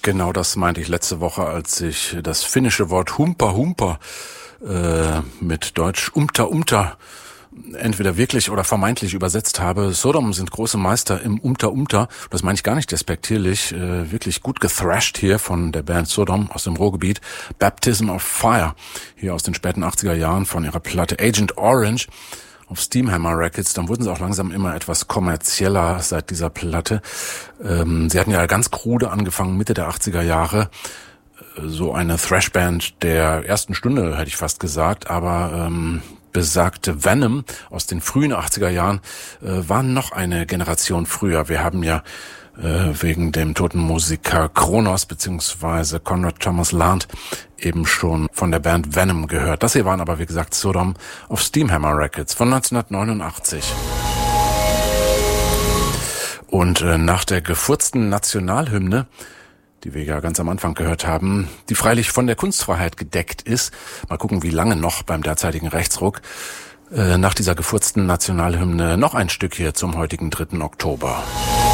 Genau das meinte ich letzte Woche, als ich das finnische Wort Humpa Humpa mit Deutsch Umta entweder wirklich oder vermeintlich übersetzt habe. Sodom sind große Meister im Umta. Das meine ich gar nicht despektierlich. Wirklich gut gethrashed hier von der Band Sodom aus dem Ruhrgebiet. Baptism of Fire, hier aus den späten 80er Jahren von ihrer Platte Agent Orange auf Steamhammer Records. Dann wurden sie auch langsam immer etwas kommerzieller seit dieser Platte. Sie hatten ja ganz krude angefangen, Mitte der 80er Jahre. So eine Thrashband der ersten Stunde, hätte ich fast gesagt, aber besagte Venom aus den frühen 80er Jahren war noch eine Generation früher. Wir haben ja wegen dem toten Musiker Kronos bzw. Conrad Thomas Lant eben schon von der Band Venom gehört. Das hier waren aber, wie gesagt, Sodom auf Steamhammer Records von 1989. Und nach der gefurzten Nationalhymne, die wir ja ganz am Anfang gehört haben, die freilich von der Kunstfreiheit gedeckt ist, mal gucken, wie lange noch beim derzeitigen Rechtsruck, nach dieser gefurzten Nationalhymne noch ein Stück hier zum heutigen 3. Oktober.